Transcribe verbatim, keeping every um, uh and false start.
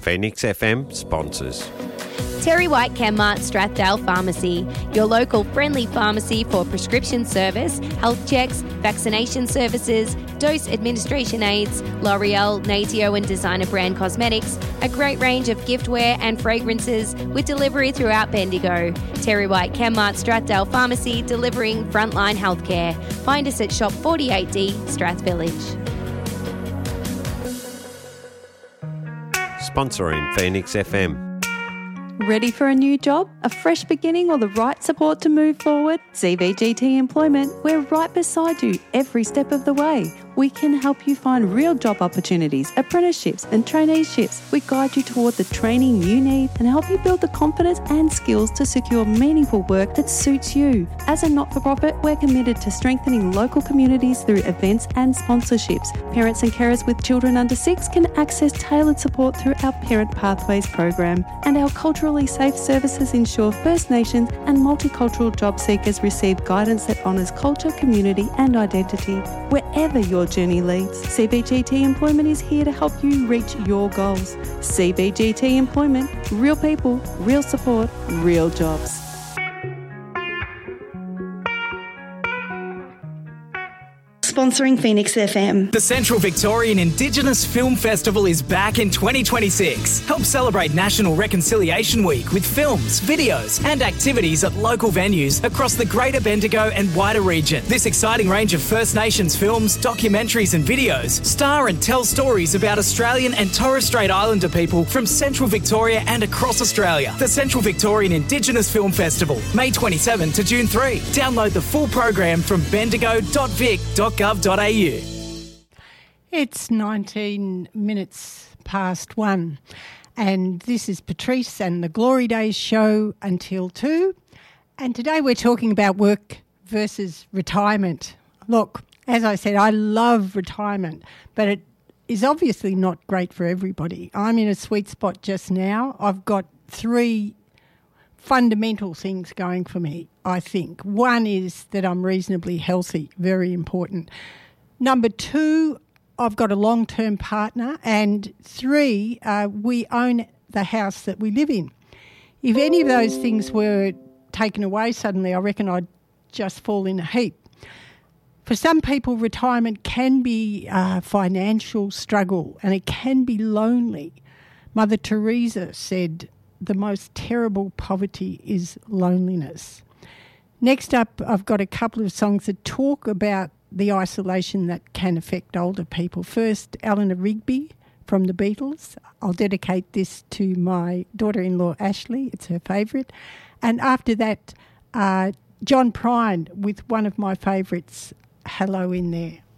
Phoenix F M sponsors. Terry White Chemmart Strathdale Pharmacy, your local friendly pharmacy for prescription service, health checks, vaccination services, dose administration aids, L'Oreal, Natio and designer brand cosmetics, a great range of giftware and fragrances with delivery throughout Bendigo. Terry White Chemmart Strathdale Pharmacy, delivering frontline healthcare. Find us at Shop forty-eight D, Strath Village. Sponsoring Phoenix F M. Ready for a new job, a fresh beginning or the right support to move forward? C V G T Employment, we're right beside you every step of the way. We can help you find real job opportunities, apprenticeships and traineeships. We guide you toward the training you need and help you build the confidence and skills to secure meaningful work that suits you. As a not-for-profit, we're committed to strengthening local communities through events and sponsorships. Parents and carers with children under six can access tailored support through our Parent Pathways program. And our culturally safe services ensure First Nations and multicultural job seekers receive guidance that honours culture, community and identity. Wherever your journey leads, C V G T Employment is here to help you reach your goals. C V G T Employment, real people, real support, real jobs. Sponsoring Phoenix F M. The Central Victorian Indigenous Film Festival is back in twenty twenty-six. Help celebrate National Reconciliation Week with films, videos and activities at local venues across the Greater Bendigo and wider region. This exciting range of First Nations films, documentaries and videos star and tell stories about Australian and Torres Strait Islander people from Central Victoria and across Australia. The Central Victorian Indigenous Film Festival, May twenty-seventh to June third. Download the full program from bendigo dot vic dot gov dot a u. It's nineteen minutes past one, and this is Patrice and the Glory Days show until two. And today we're talking about work versus retirement. Look, as I said, I love retirement, but it is obviously not great for everybody. I'm in a sweet spot just now. I've got three fundamental things going for me, I think. One is that I'm reasonably healthy, very important. Number two, I've got a long-term partner. And three, uh, we own the house that we live in. If any of those things were taken away suddenly, I reckon I'd just fall in a heap. For some people, retirement can be a financial struggle and it can be lonely. Mother Teresa said, the most terrible poverty is loneliness. Next up, I've got a couple of songs that talk about the isolation that can affect older people. First, Eleanor Rigby from the Beatles. I'll dedicate this to my daughter-in-law, Ashley. It's her favourite. And after that, uh, John Prine with one of my favourites, Hello in There.